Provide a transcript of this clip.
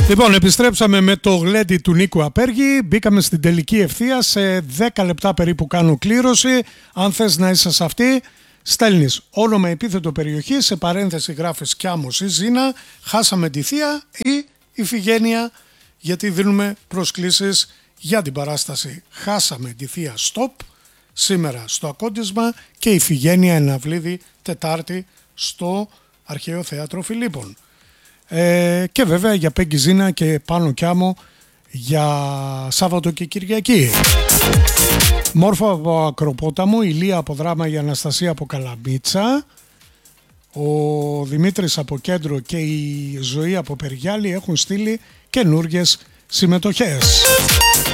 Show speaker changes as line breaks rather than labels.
Λοιπόν, επιστρέψαμε με το γλέντι του Νίκου Απέργη. Μπήκαμε στην τελική ευθεία. Σε 10 λεπτά περίπου κάνω κλήρωση. Αν θες να είσαι σε αυτή, στέλνεις όνομα, επίθετο, περιοχή. Σε παρένθεση γράφεις Κιάμος ή Ζήνα. Χάσαμε τη θεία ή Ιφηγένεια, γιατί δίνουμε προσκλήσεις για την παράσταση Χάσαμε τη θεία Stop σήμερα στο Ακόντισμα και Ιφηγένεια Εναυλίδη Τετάρτη στο Αρχαίο Θέατρο Φιλίππων. Και βέβαια για Πέγκη Ζήνα και Πάνο Κιάμο για Σάββατο και Κυριακή. Μόρφο από Ακροπόταμο, Ηλία από Δράμα, η Αναστασία από Καλαμπίτσα, ο Δημήτρης από Κέντρο και η Ζωή από Περιγιάλη έχουν στείλει καινούργιες συμμετοχές.